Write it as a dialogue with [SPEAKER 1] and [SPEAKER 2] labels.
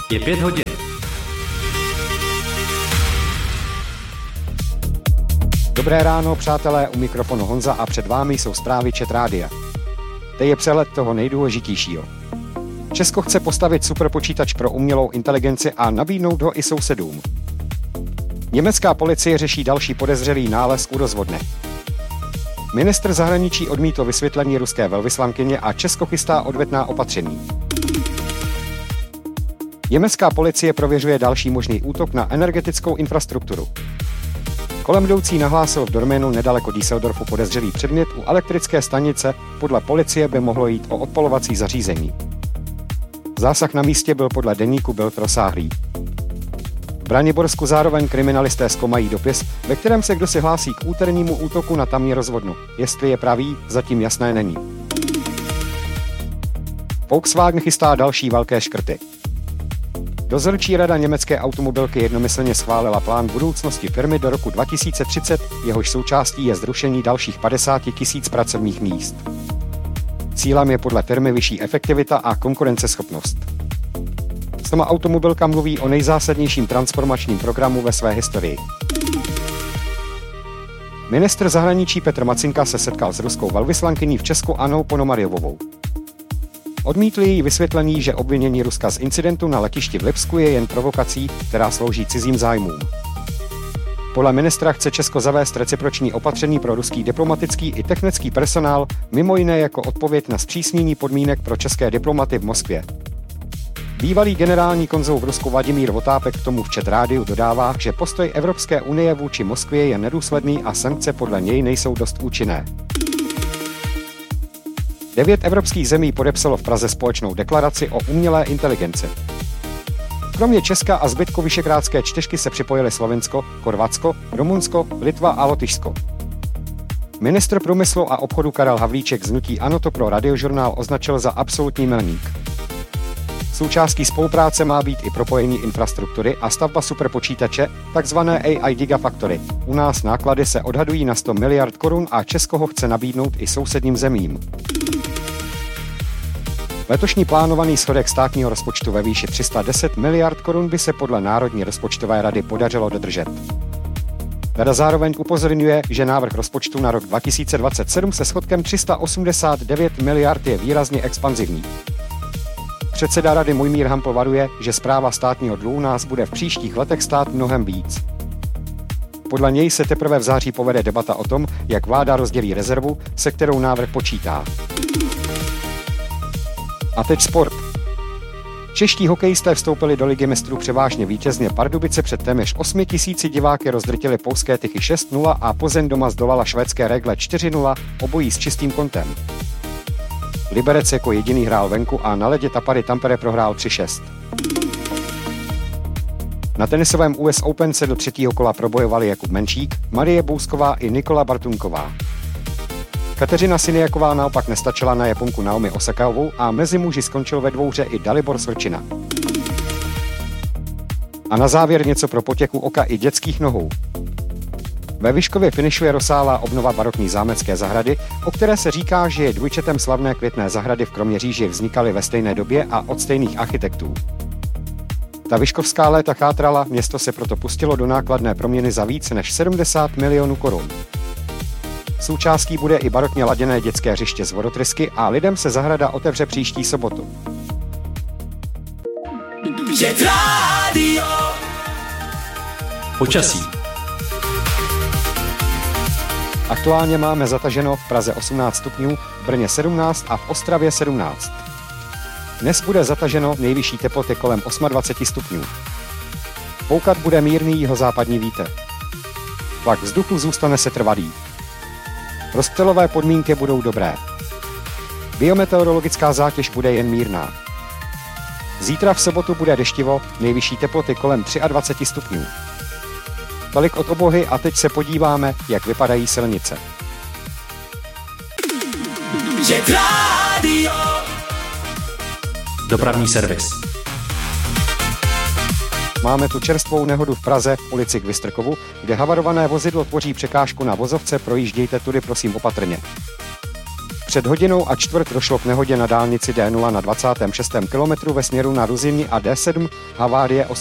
[SPEAKER 1] Je 5 hodin.
[SPEAKER 2] Dobré ráno, přátelé, u mikrofonu Honza a před vámi jsou zprávy ČT Rádia. To je přehled toho nejdůležitějšího. Česko chce postavit superpočítač pro umělou inteligenci a nabídnout ho i sousedům. Německá policie řeší další podezřelý nález u rozvodne. Ministr zahraničí odmítl vysvětlení ruské velvyslankyně a Česko chystá odvetná opatření. Německá policie prověřuje další možný útok na energetickou infrastrukturu. Kolem jdoucí nahlásil v Dorménu nedaleko Düsseldorfu podezřelý předmět u elektrické stanice, podle policie by mohlo jít o odpalovací zařízení. Zásah na místě byl podle deníku Bild rozsáhlý. V Braniborsku zároveň kriminalisté zkoumají dopis, ve kterém se kdosi hlásí k úternímu útoku na tamní rozvodnu. Jestli je pravý, zatím jasné není. Volkswagen chystá další velké škrty. Dozorčí rada německé automobilky jednomyslně schválila plán budoucnosti firmy do roku 2030, jehož součástí je zrušení dalších 50 000 pracovních míst. Cílem je podle firmy vyšší efektivita a konkurenceschopnost. Sama automobilka mluví o nejzásadnějším transformačním programu ve své historii. Ministr zahraničí Petr Macinka se setkal s ruskou velvyslankyní v Česku Annou Ponomaryovovou. Odmítli její vysvětlení, že obvinění Ruska z incidentu na letišti v Lipsku je jen provokací, která slouží cizím zájmům. Podle ministra chce Česko zavést reciproční opatření pro ruský diplomatický i technický personál, mimo jiné jako odpověď na zpřísnění podmínek pro české diplomaty v Moskvě. Bývalý generální konzul v Rusku Vladimír Votápek k tomu v ČT Rádiu dodává, že postoj Evropské unie vůči Moskvě je nedůsledný a sankce podle něj nejsou dost účinné. 9 evropských zemí podepsalo v Praze společnou deklaraci o umělé inteligenci. Kromě Česka a zbytku Visegrádské čtyřky se připojili Slovensko, Chorvatsko, Rumunsko, Litva a Lotyšsko. Ministr průmyslu a obchodu Karel Havlíček z hnutí ANO to pro Radiožurnál označil za absolutní milník. Součástí spolupráce má být i propojení infrastruktury a stavba superpočítače, takzvané AI Gigafactory. U nás náklady se odhadují na 100 miliard korun a Česko ho chce nabídnout i sousedním zemím. Letošní plánovaný schodek státního rozpočtu ve výši 310 miliard korun by se podle Národní rozpočtové rady podařilo dodržet. Rada zároveň upozorňuje, že návrh rozpočtu na rok 2027 se schodkem 389 miliard je výrazně expanzivní. Předseda rady Mojmír Hampl varuje, že správa státního dluhu nás bude v příštích letech stát mnohem víc. Podle něj se teprve v září povede debata o tom, jak vláda rozdělí rezervu, se kterou návrh počítá. A teď sport. Čeští hokejisté vstoupili do Ligy mistrů převážně vítězně. Pardubice před téměř 8 000 diváky rozdrtily polské Tychy 6-0 a Plzeň doma zdolala švédské Rögle 4-0, obojí s čistým kontem. Liberec jako jediný hrál venku a na ledě Tapary Tampere prohrál 3-6. Na tenisovém US Open se do třetího kola probojovali Jakub Menšík, Marie Bousková i Nikola Bartunková. Kateřina Siniaková naopak nestačila na Japonku Naomi Osakaovou a mezi muži skončil ve dvouhře i Dalibor Svrčina. A na závěr něco pro potěchu oka i dětských nohou. Ve Vyškově finišuje rozsáhlá obnova barokní zámecké zahrady, o které se říká, že je dvojčetem slavné květné zahrady v Kroměříži vznikaly ve stejné době a od stejných architektů. Ta vyškovská léta chátrala, město se proto pustilo do nákladné proměny za více než 70 milionů korun. Součástí bude i barokně laděné dětské hřiště z vodotrysky a lidem se zahrada otevře příští sobotu.
[SPEAKER 1] Počasí.
[SPEAKER 2] Aktuálně máme zataženo v Praze 18 stupňů, v Brně 17 a v Ostravě 17. Dnes bude zataženo, nejvyšší teploty kolem 28 stupňů. Foukat bude mírný jihozápadní vítr. Tlak vzduchu zůstane setrvalý. Rozptylové podmínky budou dobré. Biometeorologická zátěž bude jen mírná. Zítra v sobotu bude deštivo, nejvyšší teploty kolem 23 stupňů. Tolik od oblohy a teď se podíváme, jak vypadají silnice.
[SPEAKER 1] Dopravní servis.
[SPEAKER 2] Máme tu čerstvou nehodu v Praze, v ulici k Vystrkovu, kde havarované vozidlo tvoří překážku na vozovce, projíždějte tudy prosím opatrně. Před hodinou a čtvrt došlo k nehodě na dálnici D0 na 26. kilometru ve směru na Ruzyni a D7, havárie